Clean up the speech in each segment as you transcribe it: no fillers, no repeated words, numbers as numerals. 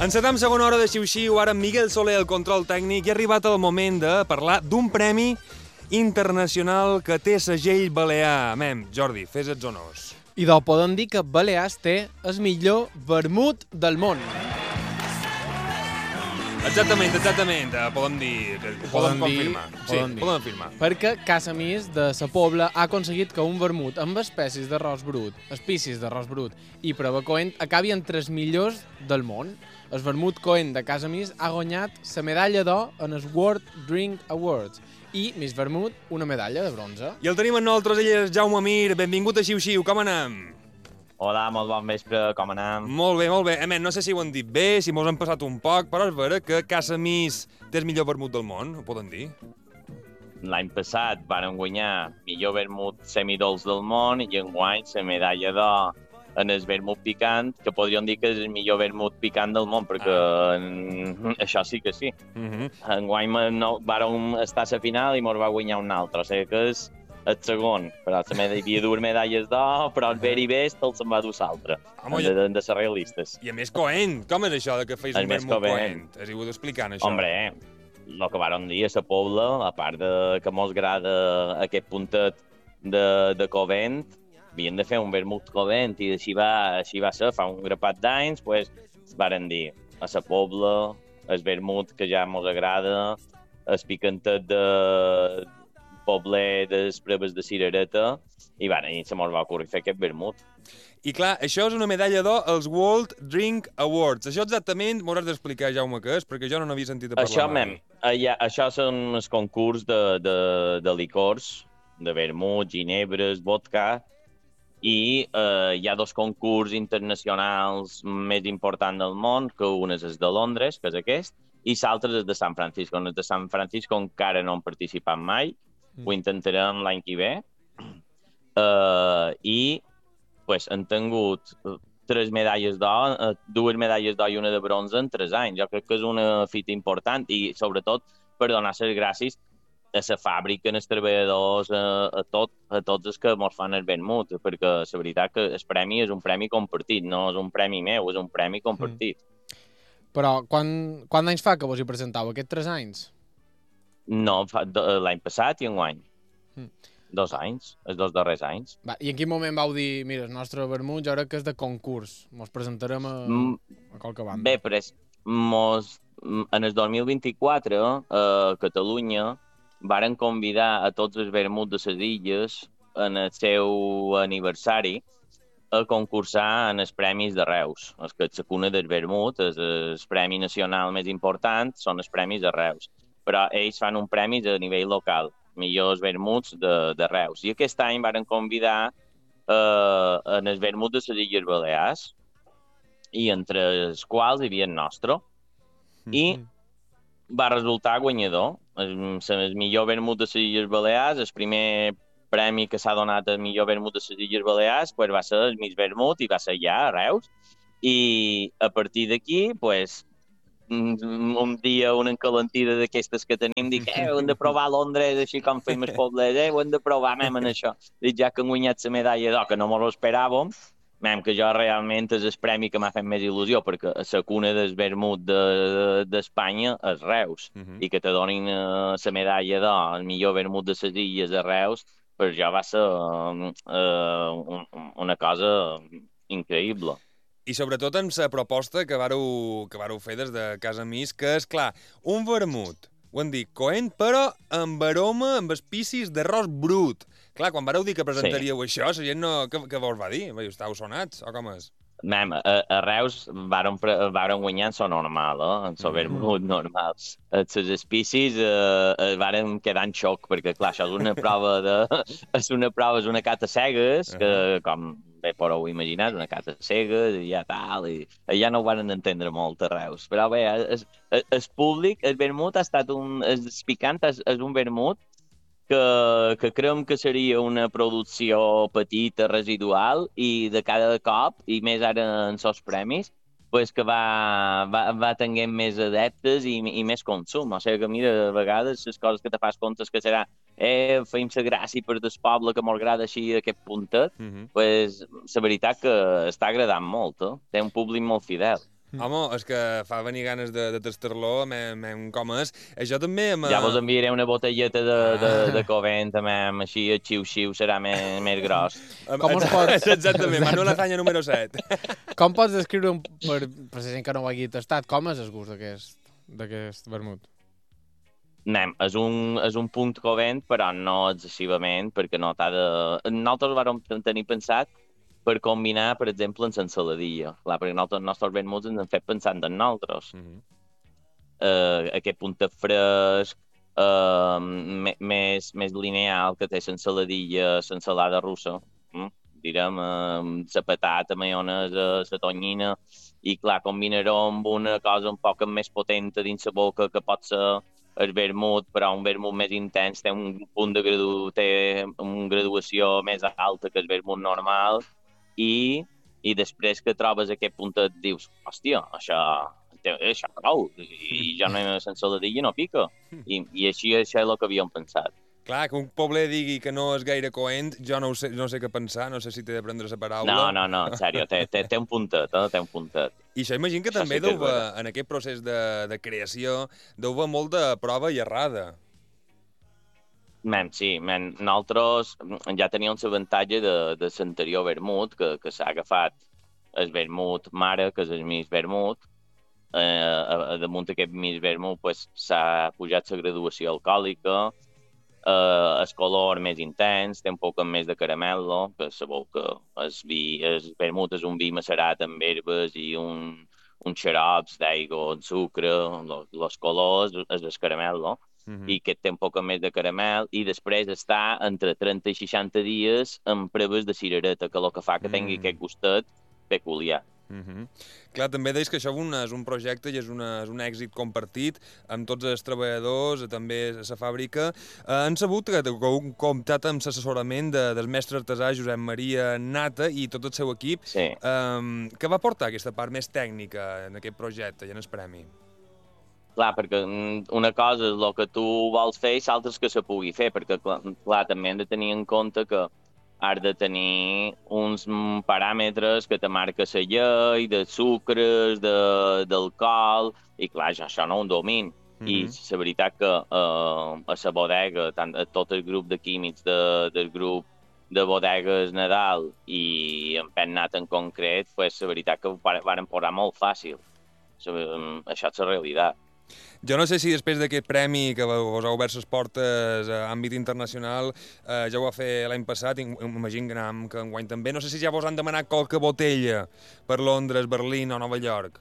Encetem segona hora de Xiu-Xiu, ara amb Miguel Soler, el control tècnic, i ha arribat el moment de parlar d'un premi internacional que té segell balear. Mem, Jordi, fes els honors. I podem dir que Balears té el millor vermut del món. Exactament, podem dir, podem confirmar. Podem afirmar. Perquè Casamís de Sa Pobla ha aconseguit que un vermut amb espècies d'arròs brut, i prova coent acabi entre els millors del món. El vermut coent de Casamís ha guanyat la medalla d'or en els World Drink Awards i Miss Vermut una medalla de bronze. I el tenim amb nosaltres, ell és Jaume Mir. Benvingut a Xiu-Xiu, com anem? Hola, molt bon vespre, com anem? Molt bé. No sé si ho han dit bé, si mos han passat un poc, però és vera que Casamís té el millor vermut del món, ho poden dir? L'any passat varen guanyar millor vermut semidolç del món i enguany la medalla d'or en el vermut picant, que podríem dir que és el millor vermut picant del món, perquè això sí que sí. Enguany vàrem estar a la final i mos va guanyar un altre, o sigui que és el segon. Però hi havia dues medalles d'or, però el very best el se'n va dur l'altre, de les realistes. I a més coent, com és això de que feis un vermut coent? Has hagut explicant això? Hombre, el que vàrem dir a la Pobla, a part de que mos agrada aquest puntet de covent, havien de fer un vermut covent i així va ser. Fa un grapat d'anys, varen dir a la Pobla, el vermut que ja mos agrada, el picantet de pobler de les proves de cirereta, i se mos va ocórrer fer aquest vermut. I clar, això és una medalla d'or als World Drink Awards. Això exactament m'hauràs d'explicar, Jaume, què és, perquè jo no n'havia sentit a parlar mai. Això són els concurs de licors, de vermut, ginebres, vodka, i hi ha dos concurs internacionals més importants del món, que un és el de Londres, que és aquest, i l'altre és de San Francisco. El de San Francisco encara no hem participat mai, ho intentarem l'any que ve, i han tingut 3 medalles d'or, 2 medalles d'or i una de bronze en 3 anys. Jo crec que és una fita important i, sobretot, per donar les gràcies a la fàbrica, als treballadors, a tots els que ens fan el vermut, perquè la veritat que el premi és un premi compartit, no és un premi meu, és un premi compartit. Però quant anys fa que vos hi presentau? Aquests 3 anys? No, l'any passat i enguany. 2 anys, els 2 darrers anys. I en quin moment vau dir, mira, el nostre vermut jo crec que és de concurs, mos presentarem a qualque banda? Bé, però en el 2024 a Catalunya varen convidar a tots els vermuts de les illes en el seu aniversari a concursar en els premis de Reus. Els que la cuna del vermut, el premi nacional més important, són els premis de Reus. Però ells fan un premi a nivell local, millors vermuts de Reus. I aquest any varen convidar en el vermut de les Illes Balears, i entre els quals hi havia el nostre. I va resultar guanyador. El millor vermut de les Illes Balears, el primer premi que s'ha donat al millor vermut de les Illes Balears, va ser el Miss Vermut i va ser allà, a Reus. I a partir d'aquí, un dia una encalentida d'aquestes que tenim, dic, ho hem de provar a Londres, així com fem els pobles, ho hem de provar en això. Dic, ja que han guanyat la medalla d'or, que no m'ho esperàvem, que jo realment és el premi que m'ha fet més il·lusió, perquè la cuna del vermut d'Espanya és Reus, i que te donin la medalla d'or, el millor vermut de les illes de Reus, per jo va ser una cosa increïble. I sobretot amb la proposta que vareu fer des de Casamís, que és, clar, un vermut, ho hem dit, coent, però amb aroma, amb espicis d'arròs brut. Clar, quan vareu dir que presentaríeu això, la gent no... Què vos va dir? Estàveu sonats, o com és? A Reus varen guanyar en so normal, en so vermut normal. Les espicis varen quedar en xoc, perquè, clar, això és una prova és una cata cegues, que, com bé podeu imaginar, és una cata cegues, i ja tal, i ja no ho van entendre molt a Reus. Però bé, el públic, el vermut ha estat el picant és un vermut que creiem que seria una producció petita, residual, i de cada cop, i més ara en els premis, que va tenint més adeptes i més consum. O sigui que, mira, a vegades les coses que te fas comptes que serà fem la gràcia per del poble que m'agrada així aquest puntet, la veritat que està agradant molt, té un públic molt fidel. Home, és que fa venir ganes de tastar-lo, com és. Això també... Ja vos enviaré una botelleta de Covent, així el xiu-xiu serà més gros. Com es pot... Exactament, Manuel Azaña número 7. Com pots descriure, per la gent que no ho hagi tastat, com és el gust d'aquest vermut? És un punt Covent, però no excessivament, perquè no t'ha de... Nosaltres vam tenir pensat per combinar, per exemple, amb l'ensaladilla. Clar, perquè nosaltres, els nostres vermuts ens han fet pensant en nosaltres. Aquest puntet fresc, més lineal que té l'ensaladilla, l'ensalada russa, direm, la patata, maionesa, la tonyina, i clar, combinarho amb una cosa un poc més potent dins la boca, que pot ser el vermut, però un vermut més intens té un punt té una graduació més alta que el vermut normal, i després que trobes aquest puntet dius, hòstia, això prou, i ja no hi ha l'ensaladilla, no pica. I així això és el que havíem pensat. Clar, que un poble digui que no és gaire coent, jo no sé què pensar, no sé si t'he de prendre la paraula. No, en sèrio, té un puntet, té un puntet. I això imagino que també deu haver, en aquest procés de creació, deu haver molt de prova i errada. Sí, nosaltres ja teníem l'avantatge de l'anterior vermut, que s'ha agafat el vermut mare, que és el mig vermut. Damunt d'aquest mig vermut s'ha pujat la graduació alcohòlica, el color més intens, té un poc més de caramel·lo, que sabeu que el vermut és un vi macerat amb herbes i un xarops d'aigua, sucre, els colors és el caramel·lo, i que té un poc més de caramel, i després està entre 30 i 60 dies amb proves de cirereta, que el que fa que tingui aquest gustet peculiar. Clar, també deies que això és un projecte i és un èxit compartit amb tots els treballadors, també a la fàbrica. Han sabut que heu comptat amb l'assessorament del mestre artesà Josep Maria Nata i tot el seu equip. Sí. Què va portar aquesta part més tècnica en aquest projecte i en el premi? Clar, perquè una cosa és el que tu vols fer i l'altra és que se pugui fer, perquè clar, també hem de tenir en compte que has de tenir uns paràmetres que te marca la llei, de sucres, d'alcohol, i clar, això no ho domino. I la veritat que a la bodega, a tot el grup de químics del grup de bodegues Nadal i en Pet Nat en concret, la veritat que ho varen posar molt fàcil. Això és la realitat. Jo no sé si després d'aquest premi que us ha obert les portes a àmbit internacional, ja ho va fer l'any passat, imagino que enguany també, no sé si ja vos han demanat qualque botella per Londres, Berlín o Nova York.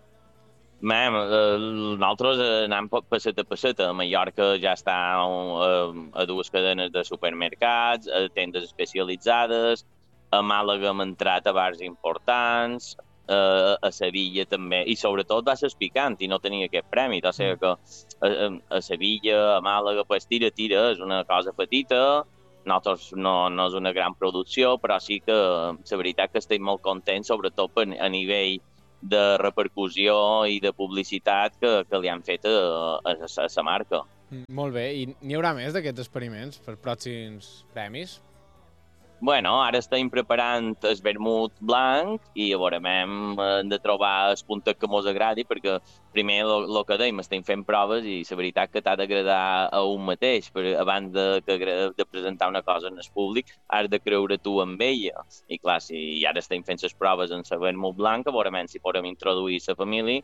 Nosaltres anem passeta a passeta. A Mallorca ja està a dues cadenes de supermercats, a tendes especialitzades, a Màlaga hem entrat a bars importants, a Sevilla també, i sobretot va ser picant i no tenia aquest premi, o sigui que a Sevilla, a Màlaga, tira, és una cosa petita, nosaltres no és una gran producció, però sí que la veritat que estic molt content, sobretot a nivell de repercussió i de publicitat que li han fet a la marca. Molt bé, i n'hi haurà més d'aquests experiments per pròxims premis? Bueno, ara estem preparant el vermut blanc i llavors hem de trobar el puntet que mos agradi, perquè primer el que dèiem, estem fent proves i la veritat que t'ha d'agradar a un mateix, abans de presentar una cosa en el públic has de creure tu amb ella. I clar, si ara estem fent les proves en el vermut blanc, llavors si podem introduir la família,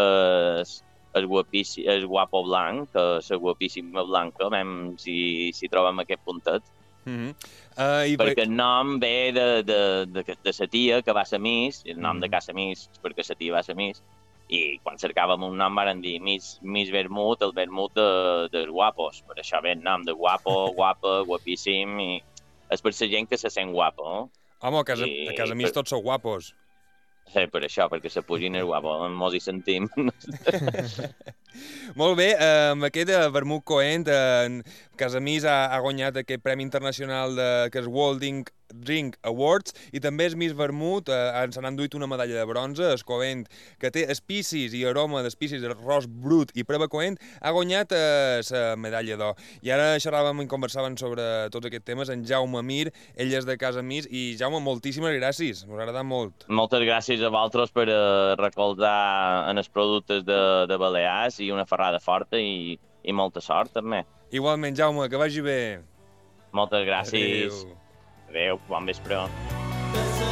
el guapo blanc, la guapíssima blanca, si trobem aquest puntet. Perquè el nom ve de la tia que va ser Miss, el nom de casa Miss, perquè la tia va ser Miss, i quan cercàvem un nom van dir Miss Vermut, el vermut dels guapos. Per això ve el nom de guapo, guapa, guapíssim, i és per la gent que se sent guapo. Home, a casa Miss tots sou guapos. Sí, per això, perquè se pugin el guapo, mos hi sentim. Molt bé, amb aquest vermut coent, Casamís ha guanyat aquest Premi Internacional que és World Drink Awards, i també el Miss Vermut se n'ha enduit una medalla de bronze. El coent, que té espicis i aroma d'espicis d'arròs brut i preva coent, ha guanyat la medalla d'or. I ara xerràvem i conversàvem sobre tots aquests temes en Jaume Mir, ell és de Casamís, i Jaume, moltíssimes gràcies, m'ha agradat molt. Moltes gràcies a vosaltres per recolzar en els productes de Balears i una ferrada forta i molta sort, també. Igualment, Jaume, que vagi bé. Moltes gràcies. Adéu. Adéu, bon vespre.